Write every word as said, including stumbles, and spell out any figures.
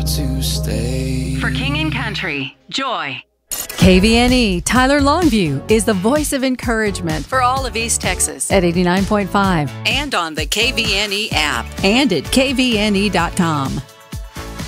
to stay. For King and Country, Joy. K V N E Tyler Longview is the voice of encouragement for all of East Texas at eighty-nine point five and on the K V N E app and at K V N E dot com.